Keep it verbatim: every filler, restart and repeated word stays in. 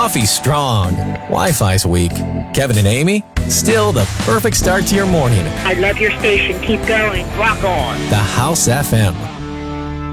Coffee's strong. Wi-Fi's weak. Kevin and Amy, still the perfect start to your morning. I love your station. Keep going. Rock on. The House F M.